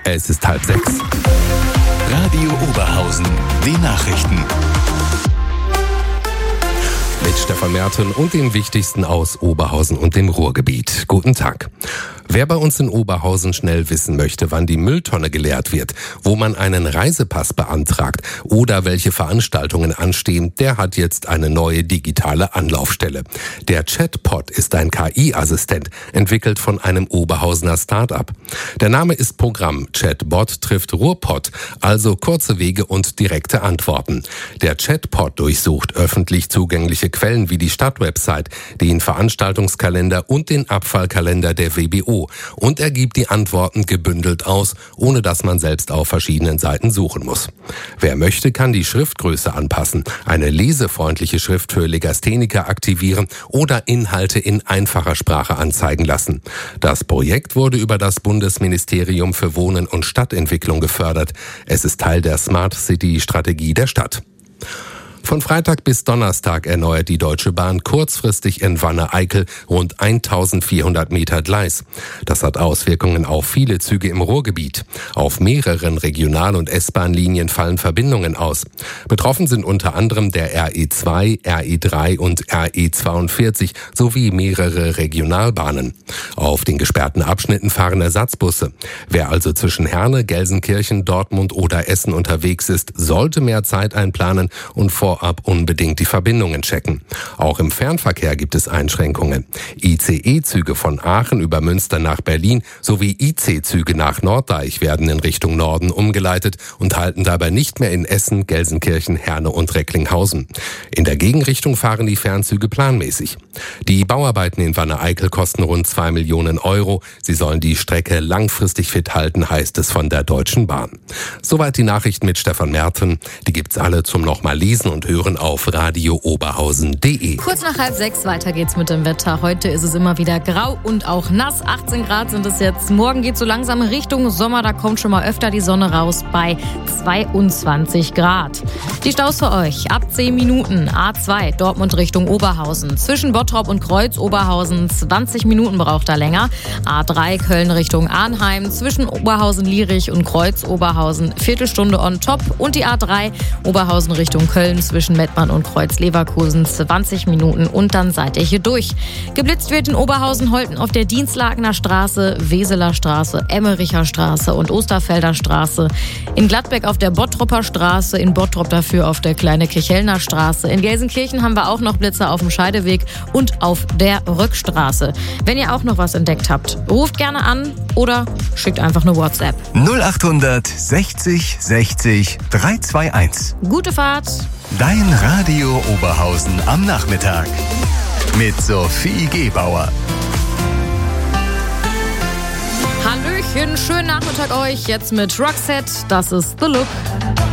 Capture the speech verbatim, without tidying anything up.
Es ist halb sechs. Radio Oberhausen, die Nachrichten. Mit Stefan Merten und dem Wichtigsten aus Oberhausen und dem Ruhrgebiet. Guten Tag. Wer bei uns in Oberhausen schnell wissen möchte, wann die Mülltonne geleert wird, wo man einen Reisepass beantragt oder welche Veranstaltungen anstehen, der hat jetzt eine neue digitale Anlaufstelle. Der Chatbot ist ein K I-Assistent, entwickelt von einem Oberhausener Start-up. Der Name ist Programm. Chatbot trifft Ruhrpott, also kurze Wege und direkte Antworten. Der Chatbot durchsucht öffentlich zugängliche Quellen wie die Stadtwebsite, den Veranstaltungskalender und den Abfallkalender der W B O und er gibt die Antworten gebündelt aus, ohne dass man selbst auf verschiedenen Seiten suchen muss. Wer möchte, kann die Schriftgröße anpassen, eine lesefreundliche Schrift für Legastheniker aktivieren oder Inhalte in einfacher Sprache anzeigen lassen. Das Projekt wurde über das Bundesministerium für Wohnen und Stadtentwicklung gefördert. Es ist Teil der Smart City-Strategie der Stadt. Von Freitag bis Donnerstag erneuert die Deutsche Bahn kurzfristig in Wanne-Eickel rund eintausendvierhundert Meter Gleis. Das hat Auswirkungen auf viele Züge im Ruhrgebiet. Auf mehreren Regional- und S-Bahn-Linien fallen Verbindungen aus. Betroffen sind unter anderem der R E zwei, R E drei und R E zweiundvierzig sowie mehrere Regionalbahnen. Auf den gesperrten Abschnitten fahren Ersatzbusse. Wer also zwischen Herne, Gelsenkirchen, Dortmund oder Essen unterwegs ist, sollte mehr Zeit einplanen und vor Vorab unbedingt die Verbindungen checken. Auch im Fernverkehr gibt es Einschränkungen. I C E-Züge von Aachen über Münster nach Berlin sowie I C-Züge nach Norddeich werden in Richtung Norden umgeleitet und halten dabei nicht mehr in Essen, Gelsenkirchen, Herne und Recklinghausen. In der Gegenrichtung fahren die Fernzüge planmäßig. Die Bauarbeiten in Wanne-Eickel kosten rund zwei Millionen Euro. Sie sollen die Strecke langfristig fit halten, heißt es von der Deutschen Bahn. Soweit die Nachrichten mit Stefan Merten. Die gibt's alle zum nochmal lesen und hören auf radio oberhausen punkt de. Kurz nach halb sechs, weiter geht's mit dem Wetter. Heute ist es immer wieder grau und auch nass. achtzehn Grad sind es jetzt. Morgen geht so langsam Richtung Sommer. Da kommt schon mal öfter die Sonne raus bei zweiundzwanzig Grad. Die Staus für euch. Ab zehn Minuten. A zwei, Dortmund Richtung Oberhausen. Zwischen Bottrop und Kreuz Oberhausen. zwanzig Minuten braucht er länger. A drei, Köln Richtung Arnheim. Zwischen Oberhausen-Lierich und Kreuz Oberhausen. Viertelstunde on top. Und die A drei, Oberhausen Richtung Köln. Zwischen Mettmann und Kreuz Leverkusen zwanzig Minuten und dann seid ihr hier durch. Geblitzt wird in Oberhausen-Holten auf der Dienstlakener Straße, Weseler Straße, Emmericher Straße und Osterfelder Straße. In Gladbeck auf der Bottropper Straße, in Bottrop dafür auf der Kleine Kirchhellner Straße. In Gelsenkirchen haben wir auch noch Blitzer auf dem Scheideweg und auf der Rückstraße. Wenn ihr auch noch was entdeckt habt, ruft gerne an oder schickt einfach eine WhatsApp. null achthundert sechzig sechzig dreihunderteinundzwanzig. Gute Fahrt! Dein Radio Oberhausen am Nachmittag mit Sophie Gebauer. Hallöchen, schönen Nachmittag euch. Jetzt mit Roxette, das ist The Look.